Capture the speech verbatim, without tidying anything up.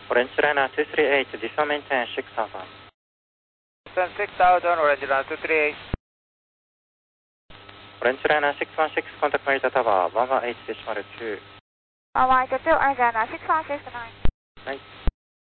Orange Liner two three eight, descent maintain six thousand. Descent six thousand, Orange Liner two three eight. Orange Liner six one six, contact Marita Tower one one eight decimal two. one one eight two, Orange Liner six one six nine. はい。